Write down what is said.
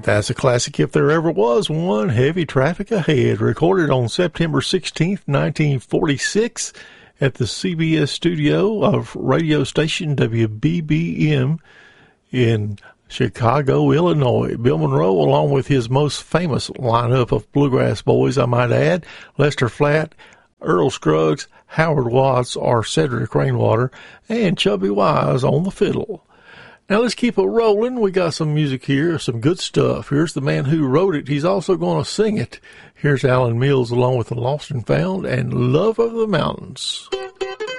That's a classic if there ever was one. Heavy Traffic Ahead, recorded on September 16th, 1946 at the CBS studio of radio station WBBM in Chicago, Illinois. Bill Monroe, along with his most famous lineup of bluegrass boys, I might add, Lester Flatt, Earl Scruggs, Howard Watts, or Cedric Rainwater, and Chubby Wise on the fiddle. Now let's keep it rolling. We got some music here, some good stuff. Here's the man who wrote it. He's also going to sing it. Here's Alan Mills along with The Lost and Found and Love of the Mountains.